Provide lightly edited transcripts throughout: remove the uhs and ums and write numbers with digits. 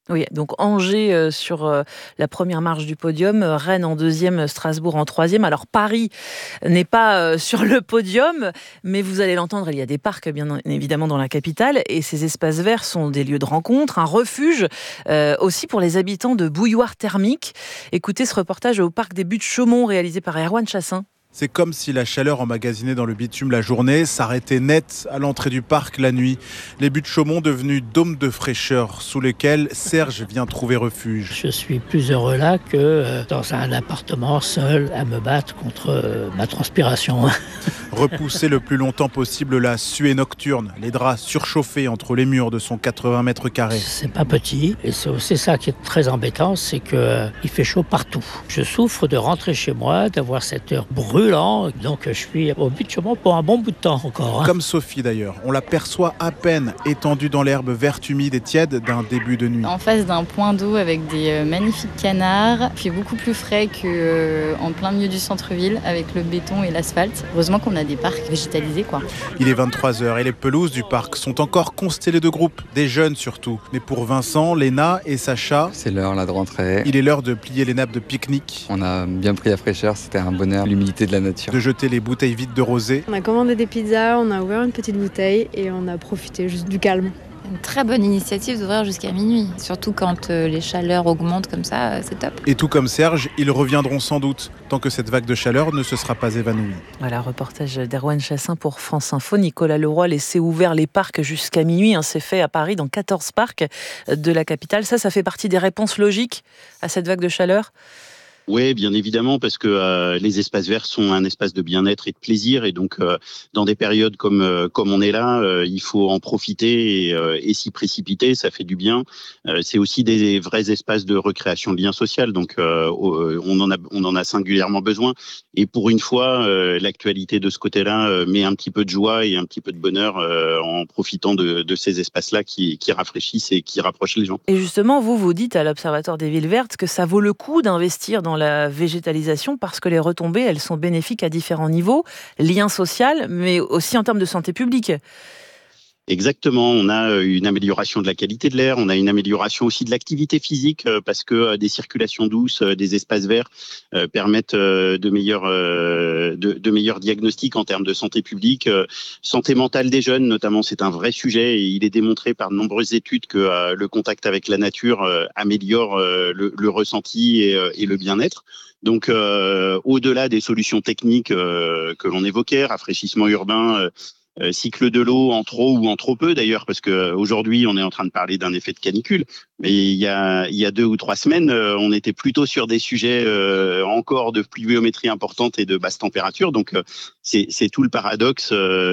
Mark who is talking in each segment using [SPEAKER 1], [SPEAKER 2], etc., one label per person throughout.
[SPEAKER 1] Oui, donc Angers sur la première marche du podium, Rennes en deuxième, Strasbourg en troisième. Alors Paris n'est pas sur le podium, mais vous allez l'entendre, il y a des parcs bien évidemment dans la capitale et ces espaces verts sont des lieux de rencontre, un refuge aussi pour les habitants de bouilloires thermiques. Écoutez ce reportage au parc des Buttes-Chaumont réalisé par Erwan Chassin.
[SPEAKER 2] C'est comme si la chaleur emmagasinée dans le bitume la journée s'arrêtait net à l'entrée du parc la nuit. Les Buttes-Chaumont devenus dômes de fraîcheur sous lesquels Serge vient trouver refuge.
[SPEAKER 3] Je suis plus heureux là que dans un appartement seul à me battre contre ma transpiration.
[SPEAKER 2] Repousser le plus longtemps possible la suée nocturne, les draps surchauffés entre les murs de son 80 mètres carrés.
[SPEAKER 3] C'est pas petit et c'est aussi ça qui est très embêtant, c'est qu'il fait chaud partout. Je souffre de rentrer chez moi, d'avoir cette heure brûlante, donc je suis au Buttes-Chaumont pour un bon bout de temps encore.
[SPEAKER 2] Comme Sophie d'ailleurs, on l'aperçoit à peine étendue dans l'herbe verte humide et tiède d'un début de nuit.
[SPEAKER 4] En face d'un point d'eau avec des magnifiques canards, il fait beaucoup plus frais qu'en plein milieu du centre-ville avec le béton et l'asphalte. Heureusement qu'on a des parcs végétalisés, quoi.
[SPEAKER 2] Il est 23h et les pelouses du parc sont encore constellées de groupes, des jeunes surtout. Mais pour Vincent, Léna et Sacha,
[SPEAKER 5] c'est l'heure là de rentrer.
[SPEAKER 2] Il est l'heure de plier les nappes de pique-nique.
[SPEAKER 5] On a bien pris la fraîcheur, c'était un bonheur, l'humidité de la nature.
[SPEAKER 2] De jeter les bouteilles vides de rosé.
[SPEAKER 6] On a commandé des pizzas, on a ouvert une petite bouteille et on a profité juste du calme.
[SPEAKER 7] Une très bonne initiative d'ouvrir jusqu'à minuit. Surtout quand les chaleurs augmentent comme ça, c'est top.
[SPEAKER 2] Et tout comme Serge, ils reviendront sans doute, tant que cette vague de chaleur ne se sera pas évanouie.
[SPEAKER 1] Voilà, reportage d'Erwan Chassin pour France Info. Nicolas Leroy laissait ouverts les parcs jusqu'à minuit. C'est fait à Paris, dans 14 parcs de la capitale. Ça fait partie des réponses logiques à cette vague de chaleur ?
[SPEAKER 8] Oui, bien évidemment, parce que les espaces verts sont un espace de bien-être et de plaisir, et donc dans des périodes comme on est là, il faut en profiter et s'y précipiter, ça fait du bien. C'est aussi des vrais espaces de recréation, de lien social, donc on en a singulièrement besoin. Et pour une fois, l'actualité de ce côté-là met un petit peu de joie et un petit peu de bonheur en profitant de ces espaces-là qui rafraîchissent et qui rapprochent les gens.
[SPEAKER 1] Et justement, vous dites à l'Observatoire des villes vertes que ça vaut le coup d'investir dans la végétalisation parce que les retombées, elles sont bénéfiques à différents niveaux, lien social, mais aussi en termes de santé publique.
[SPEAKER 8] Exactement, on a une amélioration de la qualité de l'air, on a une amélioration aussi de l'activité physique parce que des circulations douces, des espaces verts permettent de meilleurs diagnostics en termes de santé publique. Santé mentale des jeunes, notamment, c'est un vrai sujet et il est démontré par de nombreuses études que le contact avec la nature améliore le ressenti et le bien-être. Donc, au-delà des solutions techniques que l'on évoquait, rafraîchissement urbain, cycle de l'eau en trop ou en trop peu d'ailleurs, parce que aujourd'hui on est en train de parler d'un effet de canicule, mais il y a 2 ou 3 semaines, on était plutôt sur des sujets encore de pluviométrie importante et de basse température. Donc c'est tout le paradoxe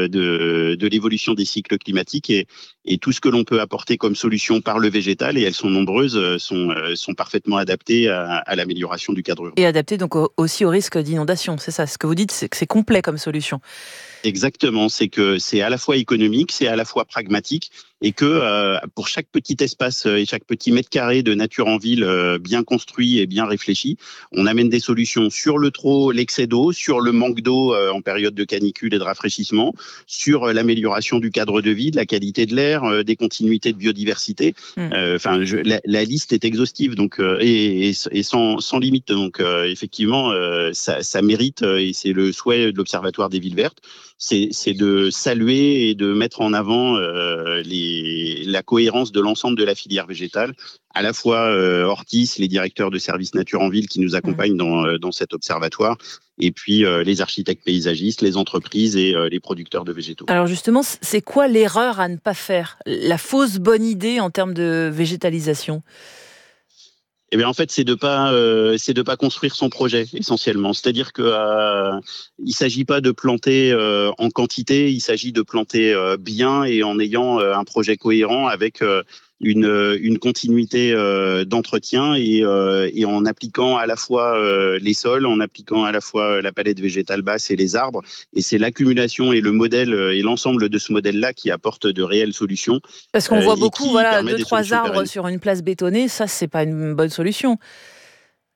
[SPEAKER 8] de l'évolution des cycles climatiques et tout ce que l'on peut apporter comme solution par le végétal, et elles sont nombreuses, sont parfaitement adaptées à l'amélioration du cadre urbain.
[SPEAKER 1] Et adaptées donc aussi au risque d'inondation, c'est ça. Ce que vous dites, c'est que c'est complet comme solution.
[SPEAKER 8] Exactement, c'est que c'est à la fois économique, c'est à la fois pragmatique, et que pour chaque petit espace et chaque petit mètre carré de nature en ville bien construit et bien réfléchi, on amène des solutions sur le trop, l'excès d'eau, sur le manque d'eau en période de canicule et de rafraîchissement, sur l'amélioration du cadre de vie, de la qualité de l'air, des continuités de biodiversité. La liste est exhaustive, donc et sans limite. Donc effectivement, ça mérite, et c'est le souhait de l'Observatoire des villes vertes, c'est de saluer et de mettre en avant la cohérence de l'ensemble de la filière végétale, à la fois Ortis, les directeurs de services nature en ville qui nous accompagnent dans cet observatoire, et puis les architectes paysagistes, les entreprises et les producteurs de végétaux.
[SPEAKER 1] Alors justement, c'est quoi l'erreur à ne pas faire ? La fausse bonne idée en termes de végétalisation ?
[SPEAKER 8] Eh bien, en fait, c'est de pas construire son projet essentiellement. C'est-à-dire que il s'agit pas de planter en quantité, il s'agit de planter bien et en ayant un projet cohérent avec une continuité d'entretien et en appliquant à la fois les sols, en appliquant à la fois la palette végétale basse et les arbres. Et c'est l'accumulation et le modèle et l'ensemble de ce modèle-là qui apporte de réelles solutions.
[SPEAKER 1] Parce qu'on voit beaucoup,
[SPEAKER 8] 2-3
[SPEAKER 1] arbres sur une place bétonnée, ça, c'est pas une bonne solution.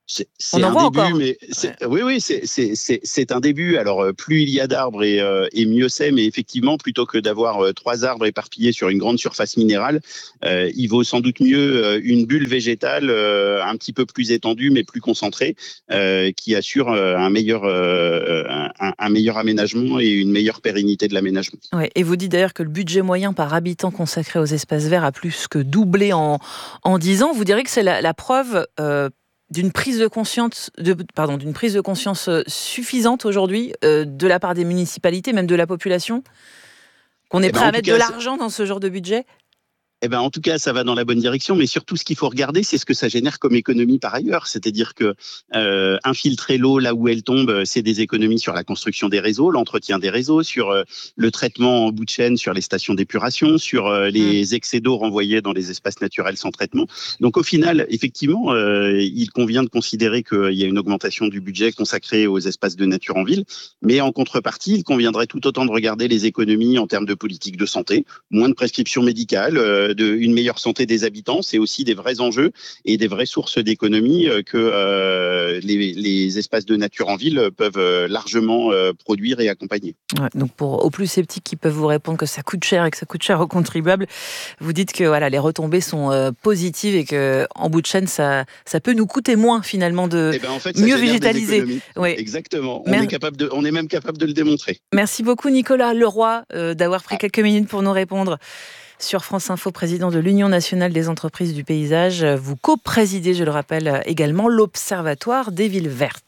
[SPEAKER 8] C'est
[SPEAKER 1] On en
[SPEAKER 8] un
[SPEAKER 1] voit
[SPEAKER 8] début,
[SPEAKER 1] encore.
[SPEAKER 8] mais oui, c'est un début. Alors, plus il y a d'arbres et mieux c'est, mais effectivement, plutôt que d'avoir 3 arbres éparpillés sur une grande surface minérale, il vaut sans doute mieux une bulle végétale un petit peu plus étendue, mais plus concentrée, qui assure un meilleur aménagement et une meilleure pérennité de l'aménagement.
[SPEAKER 1] Ouais, et vous dites d'ailleurs que le budget moyen par habitant consacré aux espaces verts a plus que doublé en 10 ans. Vous direz que c'est la preuve d'une prise de conscience, suffisante aujourd'hui de la part des municipalités, même de la population, qu'on est prêt à mettre de l'argent dans ce genre de budget ?
[SPEAKER 8] En tout cas, ça va dans la bonne direction, mais surtout, ce qu'il faut regarder, c'est ce que ça génère comme économie par ailleurs. C'est-à-dire que infiltrer l'eau là où elle tombe, c'est des économies sur la construction des réseaux, l'entretien des réseaux, sur le traitement en bout de chaîne, sur les stations d'épuration, sur les excès d'eau renvoyés dans les espaces naturels sans traitement. Donc, au final, effectivement, il convient de considérer qu'il y a une augmentation du budget consacré aux espaces de nature en ville, mais en contrepartie, il conviendrait tout autant de regarder les économies en termes de politique de santé, moins de prescriptions médicales, une meilleure santé des habitants. C'est aussi des vrais enjeux et des vraies sources d'économie que les espaces de nature en ville peuvent largement produire et accompagner.
[SPEAKER 1] Ouais, donc aux plus sceptiques qui peuvent vous répondre que ça coûte cher et que ça coûte cher aux contribuables, vous dites que voilà, les retombées sont positives et qu'en bout de chaîne, ça peut nous coûter moins finalement de mieux végétaliser.
[SPEAKER 8] Oui. Exactement. On est même capable de le démontrer.
[SPEAKER 1] Merci beaucoup Nicolas Leroy d'avoir pris quelques minutes pour nous répondre. Sur France Info, président de l'Union nationale des entreprises du paysage. Vous co-présidez, je le rappelle, également l'Observatoire des villes vertes.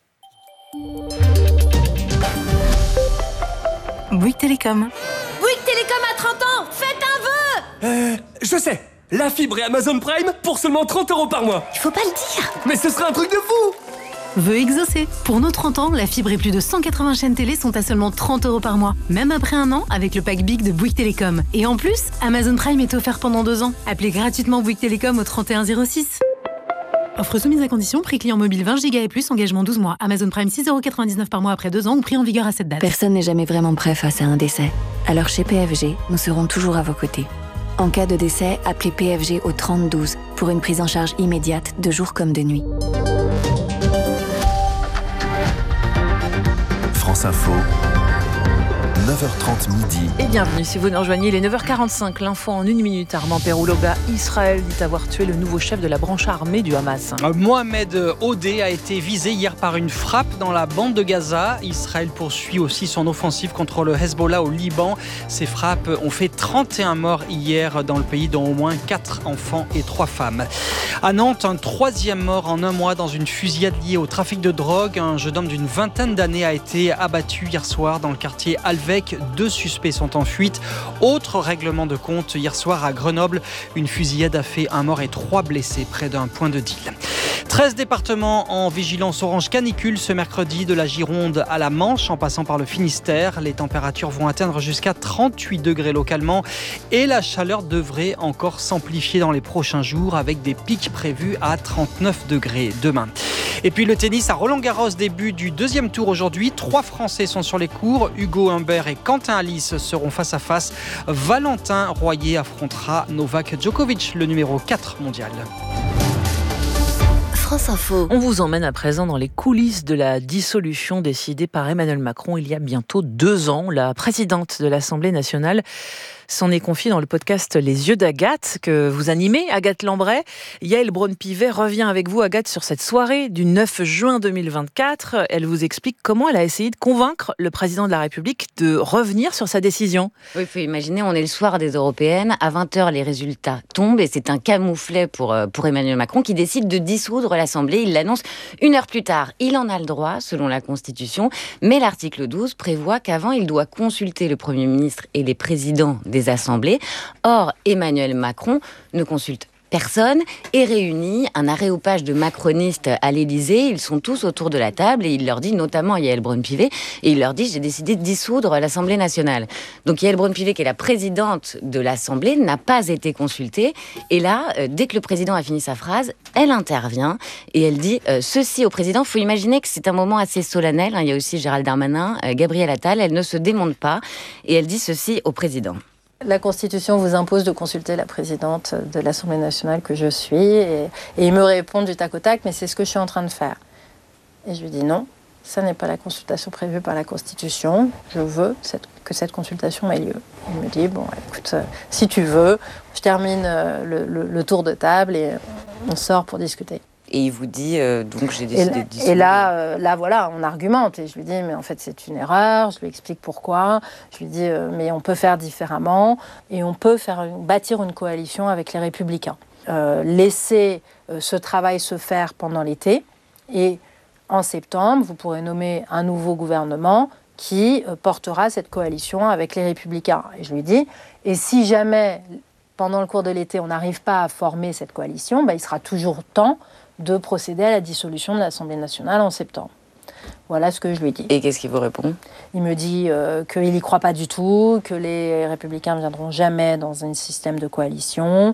[SPEAKER 9] Bouygues Télécom.
[SPEAKER 10] Bouygues Télécom a 30 ans. Faites un vœu.
[SPEAKER 11] Je sais. La fibre et Amazon Prime pour seulement 30 € par mois.
[SPEAKER 10] Il faut pas le dire.
[SPEAKER 11] Mais ce sera un truc de fou.
[SPEAKER 9] Vœu exaucé. Pour nos 30 ans, la fibre et plus de 180 chaînes télé sont à seulement 30 € par mois. Même après un an, avec le pack Big de Bouygues Télécom. Et en plus, Amazon Prime est offert pendant 2 ans. Appelez gratuitement Bouygues Télécom au 3106. Offre soumise à condition, prix client mobile 20 Go et plus, engagement 12 mois. Amazon Prime 6,99 € par mois après 2 ans ou prix en vigueur à cette date.
[SPEAKER 12] Personne n'est jamais vraiment prêt face à un décès. Alors chez PFG, nous serons toujours à vos côtés. En cas de décès, appelez PFG au 3012 pour une prise en charge immédiate de jour comme de nuit.
[SPEAKER 13] France Info, 9h30 midi.
[SPEAKER 1] Et bienvenue si vous nous rejoignez, il est 9h45, l'info en 1 minute. Armand Perouloga, Israël dit avoir tué le nouveau chef de la branche armée du Hamas.
[SPEAKER 14] Mohamed Odeh a été visé hier par une frappe dans la bande de Gaza. Israël poursuit aussi son offensive contre le Hezbollah au Liban. Ces frappes ont fait 31 morts hier dans le pays, dont au moins 4 enfants et 3 femmes. À Nantes, un 3e mort en un mois dans une fusillade liée au trafic de drogue. Un jeune homme d'une vingtaine d'années a été abattu hier soir dans le quartier Alvec. 2 suspects sont en fuite. Autre règlement de compte hier soir à Grenoble. Une fusillade a fait 1 mort et 3 blessés près d'un point de deal. 13 départements en vigilance orange canicule ce mercredi, de la Gironde à la Manche en passant par le Finistère. Les températures vont atteindre jusqu'à 38 degrés localement et la chaleur devrait encore s'amplifier dans les prochains jours avec des pics prévus à 39 degrés demain. Et puis le tennis à Roland-Garros, début du 2e tour aujourd'hui. 3 Français sont sur les cours. Hugo Humbert et Quentin Alice seront face à face. Valentin Royer affrontera Novak Djokovic, le numéro 4 mondial.
[SPEAKER 1] France Info. On vous emmène à présent dans les coulisses de la dissolution décidée par Emmanuel Macron il y a bientôt 2 ans. La présidente de l'Assemblée nationale s'en est confiée dans le podcast Les Yeux d'Agathe que vous animez, Agathe Lambray. Yaël Braun-Pivet revient avec vous, Agathe, sur cette soirée du 9 juin 2024. Elle vous explique comment elle a essayé de convaincre le président de la République de revenir sur sa décision.
[SPEAKER 15] Oui, il faut imaginer, on est le soir des Européennes. À 20h, les résultats tombent et c'est un camouflet pour Emmanuel Macron qui décide de dissoudre l'Assemblée. Il l'annonce 1 heure plus tard. Il en a le droit, selon la Constitution, mais l'article 12 prévoit qu'avant, il doit consulter le Premier ministre et les présidents des assemblées. Or, Emmanuel Macron ne consulte personne et réunit un aréopage de macronistes à l'Élysée. Ils sont tous autour de la table et il leur dit, notamment Yaël Braun-Pivet, et il leur dit « j'ai décidé de dissoudre l'Assemblée nationale ». Donc Yaël Braun-Pivet, qui est la présidente de l'Assemblée, n'a pas été consultée. Et là, dès que le président a fini sa phrase, elle intervient et elle dit ceci au président. Il faut imaginer que c'est un moment assez solennel. Il y a aussi Gérald Darmanin, Gabriel Attal. Elle ne se démonte pas et elle dit ceci au président.
[SPEAKER 13] La Constitution vous impose de consulter la présidente de l'Assemblée nationale que je suis et il me répond du tac au tac, mais c'est ce que je suis en train de faire. Et je lui dis non, ça n'est pas la consultation prévue par la Constitution, je veux que cette consultation ait lieu. Il me dit, bon, écoute, si tu veux, je termine le tour de table et on sort pour discuter.
[SPEAKER 15] Et il vous dit, donc j'ai décidé de dissoudre.
[SPEAKER 13] Et là, voilà, on argumente. Et je lui dis, mais en fait, c'est une erreur. Je lui explique pourquoi. Je lui dis, mais on peut faire différemment. Et on peut bâtir une coalition avec les Républicains. Laisser ce travail se faire pendant l'été. Et en septembre, vous pourrez nommer un nouveau gouvernement qui portera cette coalition avec les Républicains. Et je lui dis, et si jamais, pendant le cours de l'été, on n'arrive pas à former cette coalition, il sera toujours temps de procéder à la dissolution de l'Assemblée nationale en septembre. Voilà ce que je lui dis.
[SPEAKER 15] Et qu'est-ce qu'il vous répond ?
[SPEAKER 13] Il me dit qu'il n'y croit pas du tout, que les Républicains ne viendront jamais dans un système de coalition,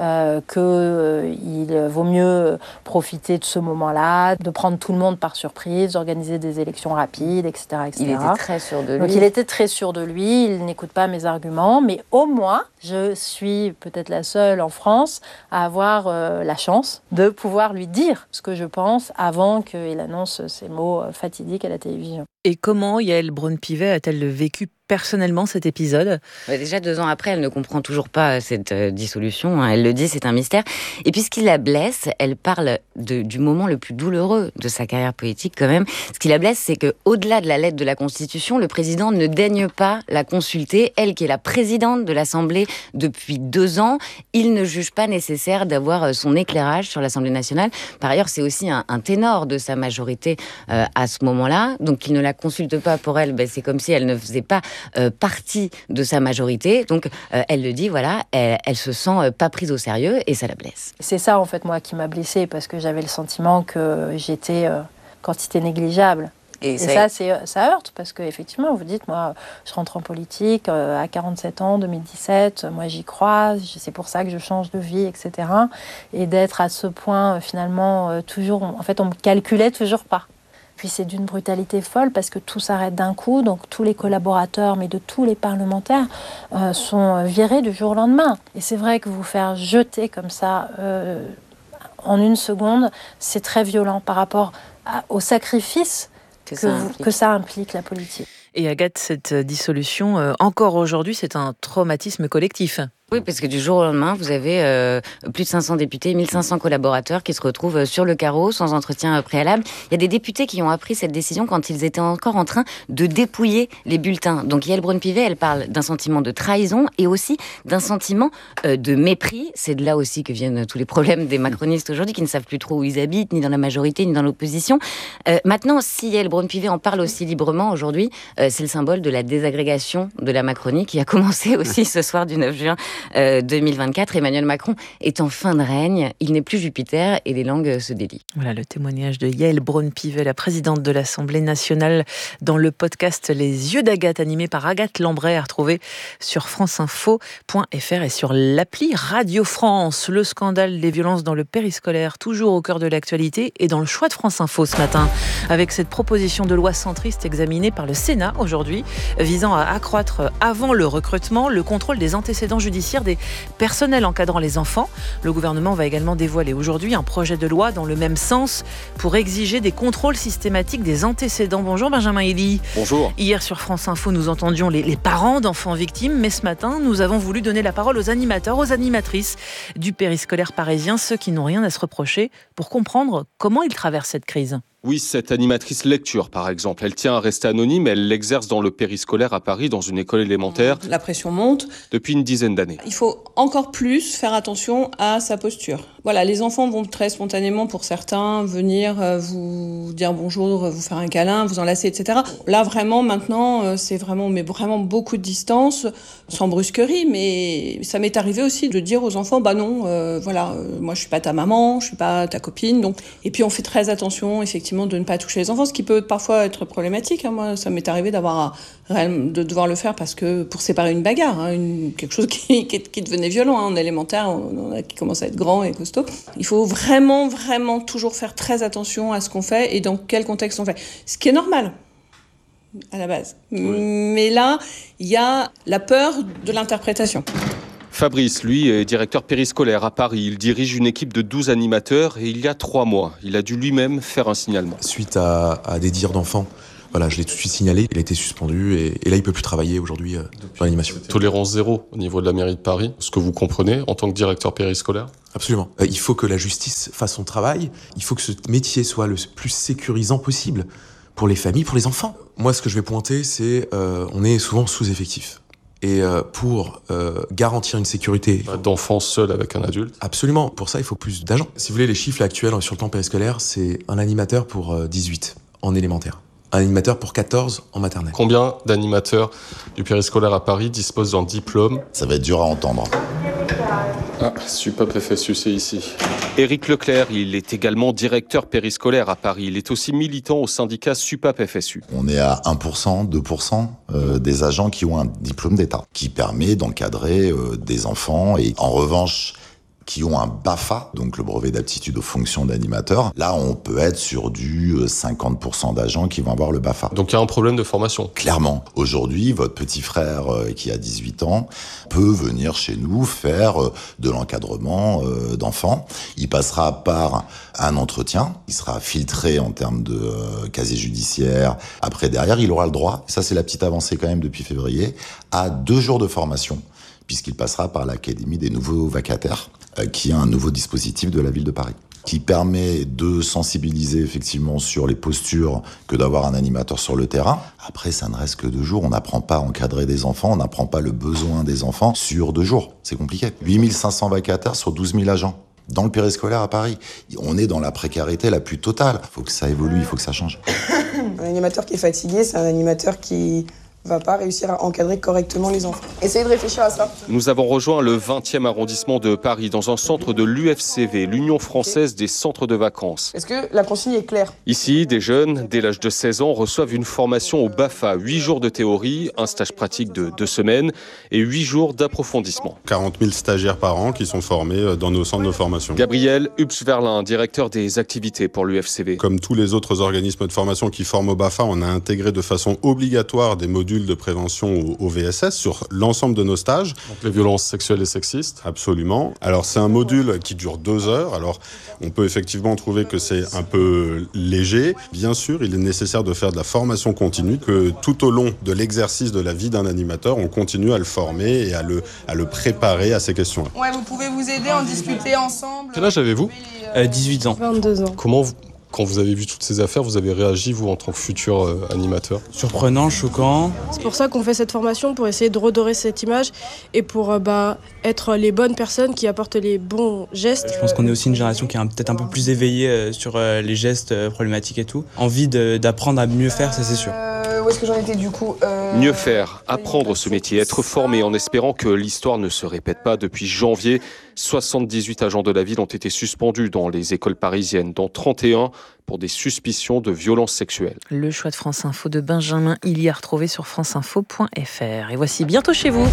[SPEAKER 13] qu'il vaut mieux profiter de ce moment-là, de prendre tout le monde par surprise, d'organiser des élections rapides, etc., etc.
[SPEAKER 15] Il était très sûr de lui.
[SPEAKER 13] Donc il était très sûr de lui, il n'écoute pas mes arguments, mais au moins, je suis peut-être la seule en France à avoir la chance de pouvoir lui dire ce que je pense avant qu'il annonce ces mots fatidiques à la télévision.
[SPEAKER 1] Et comment Yaël Braun-Pivet a-t-elle vécu personnellement cet épisode ?
[SPEAKER 15] Déjà 2 ans après, elle ne comprend toujours pas cette dissolution. Elle le dit, c'est un mystère. Et puis ce qui la blesse, elle parle du moment le plus douloureux de sa carrière politique quand même. Ce qui la blesse, c'est qu'au-delà de la lettre de la Constitution, le président ne daigne pas la consulter. Elle qui est la présidente de l'Assemblée depuis 2 ans, il ne juge pas nécessaire d'avoir son éclairage sur l'Assemblée nationale. Par ailleurs, c'est aussi un ténor de sa majorité à ce moment-là. Donc il ne la consulte pas pour elle. C'est comme si elle ne faisait pas partie de sa majorité. Donc, elle le dit, voilà, elle se sent pas prise au sérieux et ça la blesse.
[SPEAKER 13] C'est ça, en fait, moi, qui m'a blessée parce que j'avais le sentiment que j'étais quantité négligeable. Et ça heurte parce qu'effectivement, vous dites, moi, je rentre en politique à 47 ans, 2017, moi, j'y crois, c'est pour ça que je change de vie, etc. Et d'être à ce point, finalement, toujours, en fait, on me calculait toujours pas. Puis c'est d'une brutalité folle parce que tout s'arrête d'un coup, donc tous les collaborateurs, mais de tous les parlementaires, sont virés du jour au lendemain. Et c'est vrai que vous faire jeter comme ça en une seconde, c'est très violent par rapport au sacrifice que ça implique la politique.
[SPEAKER 1] Et Agathe, cette dissolution, encore aujourd'hui, c'est un traumatisme collectif.
[SPEAKER 15] Oui, parce que du jour au lendemain, vous avez plus de 500 députés, 1500 collaborateurs qui se retrouvent sur le carreau, sans entretien préalable. Il y a des députés qui ont appris cette décision quand ils étaient encore en train de dépouiller les bulletins. Donc Yaël Braun-Pivet, elle parle d'un sentiment de trahison et aussi d'un sentiment de mépris. C'est de là aussi que viennent tous les problèmes des macronistes aujourd'hui, qui ne savent plus trop où ils habitent, ni dans la majorité, ni dans l'opposition. Maintenant, si Yaël Braun-Pivet en parle aussi librement aujourd'hui, c'est le symbole de la désagrégation de la Macronie qui a commencé aussi ce soir du 9 juin 2024. Emmanuel Macron est en fin de règne, il n'est plus Jupiter et les langues se délient.
[SPEAKER 1] Voilà le témoignage de Yaël Braun-Pivet, la présidente de l'Assemblée nationale, dans le podcast Les yeux d'Agathe, animé par Agathe Lambray, à retrouver sur franceinfo.fr et sur l'appli Radio France. Le scandale des violences dans le périscolaire, toujours au cœur de l'actualité et dans le choix de France Info ce matin, avec cette proposition de loi centriste examinée par le Sénat aujourd'hui, visant à accroître avant le recrutement le contrôle des antécédents judiciaires des personnels encadrant les enfants. Le gouvernement va également dévoiler aujourd'hui un projet de loi dans le même sens pour exiger des contrôles systématiques des antécédents. Bonjour Benjamin Elie.
[SPEAKER 16] Bonjour.
[SPEAKER 1] Hier sur France Info, nous entendions les parents d'enfants victimes, mais ce matin, nous avons voulu donner la parole aux animateurs, aux animatrices du périscolaire parisien, ceux qui n'ont rien à se reprocher, pour comprendre comment ils traversent cette crise.
[SPEAKER 16] Oui, cette animatrice lecture, par exemple, elle tient à rester anonyme, elle l'exerce dans le périscolaire à Paris, dans une école élémentaire.
[SPEAKER 17] La pression monte.
[SPEAKER 16] Depuis une dizaine d'années.
[SPEAKER 17] Il faut encore plus faire attention à sa posture. Voilà, les enfants vont très spontanément, pour certains, venir vous dire bonjour, vous faire un câlin, vous enlacer, etc. Là, vraiment, maintenant, c'est vraiment beaucoup de distance, sans brusquerie, mais ça m'est arrivé aussi de dire aux enfants, moi, je suis pas ta maman, je suis pas ta copine, donc. Et puis, on fait très attention, effectivement, de ne pas toucher les enfants, ce qui peut parfois être problématique. Moi, ça m'est arrivé de devoir le faire parce que pour séparer une bagarre, quelque chose qui devenait violent. En élémentaire, qui commence à être grand et costaud. Il faut vraiment, vraiment toujours faire très attention à ce qu'on fait et dans quel contexte on fait. Ce qui est normal. à la base. Mais là, il y a la peur de l'interprétation.
[SPEAKER 16] Fabrice, lui, est directeur périscolaire à Paris. Il dirige une équipe de 12 animateurs et il y a 3 mois, il a dû lui-même faire un signalement.
[SPEAKER 18] Suite à des dires d'enfants, voilà, je l'ai tout de suite signalé. Il a été suspendu et là, il peut plus travailler aujourd'hui dans l'animation.
[SPEAKER 16] Tolérance zéro au niveau de la mairie de Paris. Ce que vous comprenez en tant que directeur périscolaire ?
[SPEAKER 18] Absolument. Il faut que la justice fasse son travail. Il faut que ce métier soit le plus sécurisant possible pour les familles, pour les enfants. Moi, ce que je vais pointer, c'est on est souvent sous-effectif. Et pour garantir une sécurité...
[SPEAKER 16] D'enfants seuls avec un adulte ?
[SPEAKER 18] Absolument. Pour ça, il faut plus d'agents. Si vous voulez, les chiffres actuels sur le temps périscolaire, c'est un animateur pour 18 en élémentaire. Un animateur pour 14 en maternelle.
[SPEAKER 16] Combien d'animateurs du périscolaire à Paris disposent d'un diplôme ?
[SPEAKER 19] Ça va être dur à entendre.
[SPEAKER 16] Ah, SUPAP FSU, c'est ici. Éric Leclerc, il est également directeur périscolaire à Paris. Il est aussi militant au syndicat SUPAP FSU.
[SPEAKER 19] On est à 1%, 2% des agents qui ont un diplôme d'État, qui permet d'encadrer des enfants. Et en revanche, qui ont un BAFA, donc le brevet d'aptitude aux fonctions d'animateur. Là, on peut être sur du 50% d'agents qui vont avoir le BAFA.
[SPEAKER 16] Donc il y a un problème de formation.
[SPEAKER 19] Clairement. Aujourd'hui, votre petit frère qui a 18 ans peut venir chez nous faire de l'encadrement d'enfants. Il passera par un entretien. Il sera filtré en termes de casier judiciaire. Après, derrière, il aura le droit, ça c'est la petite avancée quand même depuis février, à 2 jours de formation, puisqu'il passera par l'Académie des nouveaux vacataires, qui est un nouveau dispositif de la ville de Paris, qui permet de sensibiliser effectivement sur les postures que d'avoir un animateur sur le terrain. Après, ça ne reste que 2 jours. On n'apprend pas à encadrer des enfants, on n'apprend pas le besoin des enfants sur 2 jours. C'est compliqué. 8500 vacataires sur 12 000 agents. Dans le périscolaire à Paris, on est dans la précarité la plus totale. Il faut que ça évolue, il faut que ça change.
[SPEAKER 20] Un animateur qui est fatigué, c'est un animateur qui va pas réussir à encadrer correctement les enfants. Essayez de réfléchir à ça.
[SPEAKER 16] Nous avons rejoint le 20e arrondissement de Paris, dans un centre de l'UFCV, l'Union française des centres de vacances.
[SPEAKER 20] Est-ce que la consigne est claire ?
[SPEAKER 16] Ici, des jeunes, dès l'âge de 16 ans, reçoivent une formation au BAFA, 8 jours de théorie, un stage pratique de 2 semaines et 8 jours d'approfondissement.
[SPEAKER 21] 40 000 stagiaires par an qui sont formés dans nos centres de formation.
[SPEAKER 16] Gabriel Hups-Verlin, directeur des activités pour l'UFCV.
[SPEAKER 21] Comme tous les autres organismes de formation qui forment au BAFA, on a intégré de façon obligatoire des modules de prévention au VSS sur l'ensemble de nos stages.
[SPEAKER 16] Donc les violences sexuelles et sexistes ?
[SPEAKER 21] Absolument. Alors c'est un module qui dure 2 heures. Alors on peut effectivement trouver que c'est un peu léger. Bien sûr, il est nécessaire de faire de la formation continue, que tout au long de l'exercice de la vie d'un animateur, on continue à le former et à le préparer à ces questions-là.
[SPEAKER 20] Ouais, vous pouvez vous aider, en discuter ensemble.
[SPEAKER 16] Quel âge avez-vous ?
[SPEAKER 21] 18 ans.
[SPEAKER 6] 22 ans.
[SPEAKER 16] Quand vous avez vu toutes ces affaires, vous avez réagi, vous, en tant que futur animateur ?
[SPEAKER 22] Surprenant, choquant.
[SPEAKER 6] C'est pour ça qu'on fait cette formation, pour essayer de redorer cette image et pour être les bonnes personnes qui apportent les bons gestes.
[SPEAKER 22] Je pense qu'on est aussi une génération qui est peut-être un peu plus éveillée sur les gestes problématiques et tout. Envie d'apprendre à mieux faire, ça c'est sûr.
[SPEAKER 20] Où est-ce que j'en étais du coup
[SPEAKER 16] Mieux faire, apprendre ce métier, être formé en espérant que l'histoire ne se répète pas. Depuis janvier, 78 agents de la ville ont été suspendus dans les écoles parisiennes, dont 31 pour des suspicions de violences sexuelles.
[SPEAKER 1] Le choix de France Info de Benjamin Hilliard, retrouvé sur franceinfo.fr. Et voici Bientôt chez vous.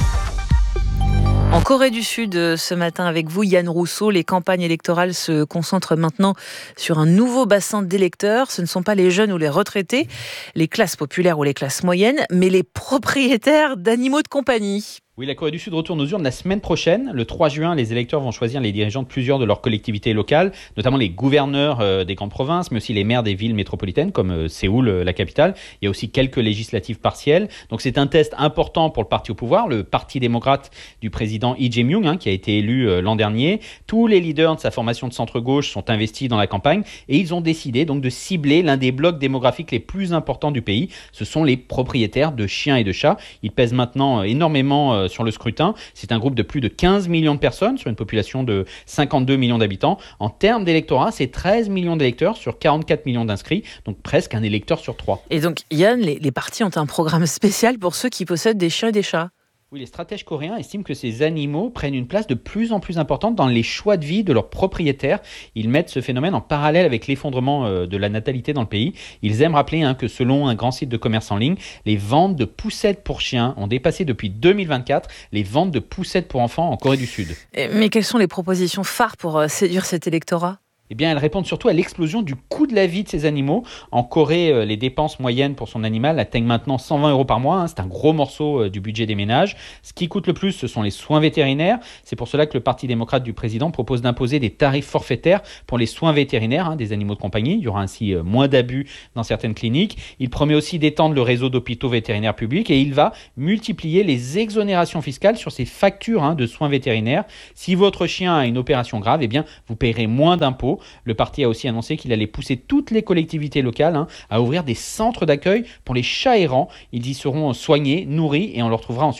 [SPEAKER 1] En Corée du Sud, ce matin avec vous, Yann Rousseau, les campagnes électorales se concentrent maintenant sur un nouveau bassin d'électeurs. Ce ne sont pas les jeunes ou les retraités, les classes populaires ou les classes moyennes, mais les propriétaires d'animaux de compagnie.
[SPEAKER 23] Oui, la Corée du Sud retourne aux urnes la semaine prochaine. Le 3 juin, les électeurs vont choisir les dirigeants de plusieurs de leurs collectivités locales, notamment les gouverneurs des grandes provinces, mais aussi les maires des villes métropolitaines, comme Séoul, la capitale. Il y a aussi quelques législatives partielles. Donc c'est un test important pour le parti au pouvoir, le Parti démocrate du président Lee Jae-myung, qui a été élu l'an dernier. Tous les leaders de sa formation de centre-gauche sont investis dans la campagne et ils ont décidé donc de cibler l'un des blocs démographiques les plus importants du pays. Ce sont les propriétaires de chiens et de chats. Ils pèsent maintenant énormément sur le scrutin. C'est un groupe de plus de 15 millions de personnes sur une population de 52 millions d'habitants. En termes d'électorat, c'est 13 millions d'électeurs sur 44 millions d'inscrits, donc presque un électeur sur 3.
[SPEAKER 1] Et donc, Yann, les partis ont un programme spécial pour ceux qui possèdent des chiens et des chats.
[SPEAKER 23] Oui, les stratèges coréens estiment que ces animaux prennent une place de plus en plus importante dans les choix de vie de leurs propriétaires. Ils mettent ce phénomène en parallèle avec l'effondrement de la natalité dans le pays. Ils aiment rappeler que selon un grand site de commerce en ligne, les ventes de poussettes pour chiens ont dépassé depuis 2024 les ventes de poussettes pour enfants en Corée du Sud.
[SPEAKER 1] Mais quelles sont les propositions phares pour séduire cet électorat ?
[SPEAKER 23] Eh bien, elles répondent surtout à l'explosion du coût de la vie de ces animaux. En Corée, les dépenses moyennes pour son animal atteignent maintenant 120 € par mois. C'est un gros morceau du budget des ménages. Ce qui coûte le plus, ce sont les soins vétérinaires. C'est pour cela que le Parti démocrate du président propose d'imposer des tarifs forfaitaires pour les soins vétérinaires des animaux de compagnie. Il y aura ainsi moins d'abus dans certaines cliniques. Il promet aussi d'étendre le réseau d'hôpitaux vétérinaires publics et il va multiplier les exonérations fiscales sur ces factures de soins vétérinaires. Si votre chien a une opération grave, eh bien, vous paierez moins d'impôts. Le parti a aussi annoncé qu'il allait pousser toutes les collectivités locales à ouvrir des centres d'accueil pour les chats errants. Ils y seront soignés, nourris et on leur trouvera ensuite